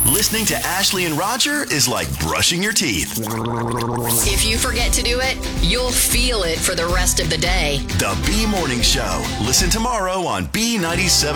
Listening to Ashley and Roger is like brushing your teeth. If you forget to do it, you'll feel it for the rest of the day. The B Morning Show. Listen tomorrow on B97.